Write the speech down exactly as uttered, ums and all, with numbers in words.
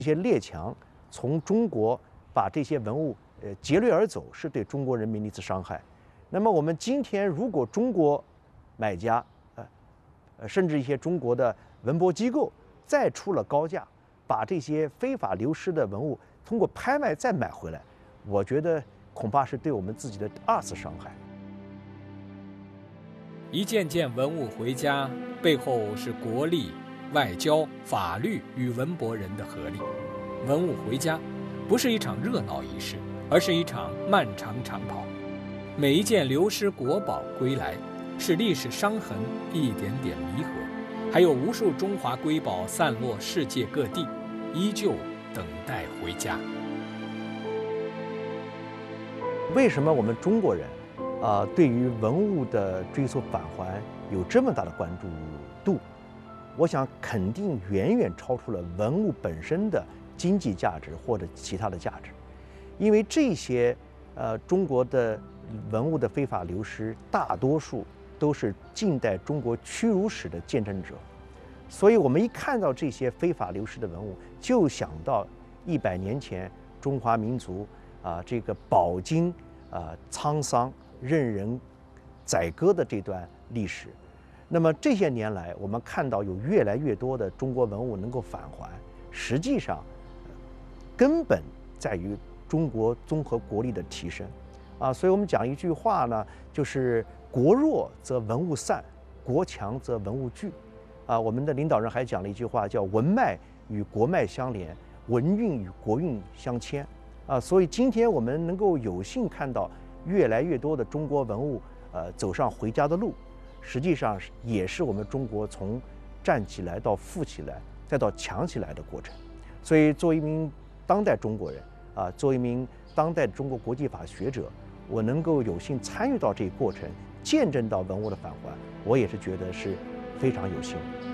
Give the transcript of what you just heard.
一些列强从中国把这些文物呃劫掠而走，是对中国人民的一次伤害。那么我们今天如果中国买家呃呃甚至一些中国的文博机构再出了高价，把这些非法流失的文物通过拍卖再买回来，我觉得恐怕是对我们自己的二次伤害。 一件件文物回家，背后是国力、外交、法律与文博人的合力。文物回家不是一场热闹仪式，而是一场漫长长跑。每一件流失国宝归来，是历史伤痕一点点弥合，还有无数中华瑰宝散落世界各地，依旧等待回家。 为什么我们中国人啊、呃，对于文物的追溯返还有这么大的关注度？我想肯定远远超出了文物本身的经济价值或者其他的价值，因为这些呃中国的文物的非法流失，大多数都是近代中国屈辱史的见证者，所以我们一看到这些非法流失的文物，就想到一百年前中华民族啊、呃、这个饱经啊、呃、沧桑、任人宰割的这段历史。那么这些年来，我们看到有越来越多的中国文物能够返还，实际上根本在于中国综合国力的提升啊。所以我们讲一句话呢，就是国弱则文物散，国强则文物聚啊。我们的领导人还讲了一句话，叫文脉与国脉相连，文运与国运相牵啊。所以今天我们能够有幸看到越来越多的中国文物呃走上回家的路，实际上也是我们中国从站起来到富起来再到强起来的过程。所以作为一名当代中国人啊，作为一名当代中国国际法学者，我能够有幸参与到这一过程，见证到文物的返还，我也是觉得是非常有幸。